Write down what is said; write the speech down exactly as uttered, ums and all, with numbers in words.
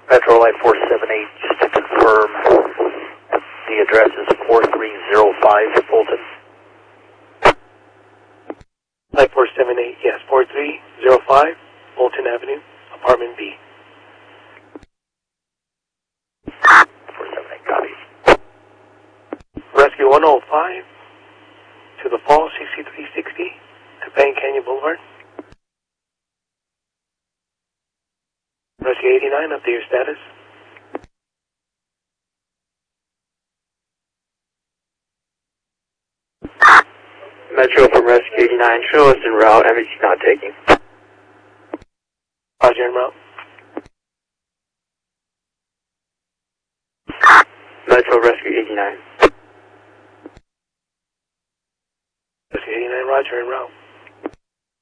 Metro Line four seven eight, just to confirm, the address is four three zero five Fulton. Line four seven eight, yes, four three zero five Fulton Avenue, apartment B. four seven eight, copy. Rescue one oh five to the Falls, sixty-three sixty to Payne Canyon Boulevard. Rescue eighty-nine, update your status. Metro from Rescue eighty-nine, show us en route, M H C not taking. Roger, en route. Metro Rescue eighty-nine. Rescue eighty-nine, roger, en route.